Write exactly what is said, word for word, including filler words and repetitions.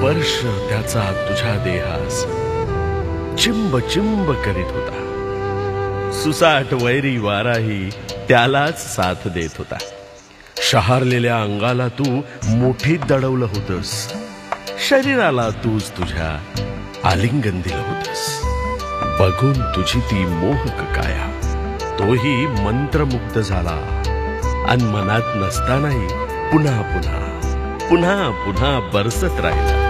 स्पर्श त्याचा तुझ्या देहास चिंब चिंब करीत होता. सुसाट वैरी वाराही त्यालाच साथ देत होता. शहारलेल्या अंगाला तू मुठीत दडवलं होतस. शरीराला तूच तुझ्या आलिंगन दिलं होतस. बघून तुझी ती मोहक काया तोही मंत्रमुग्ध झाला. आणि मनात नसतानाही पुन्हा पुन्हा पुन्हा पुन्हा बरसत राहिला.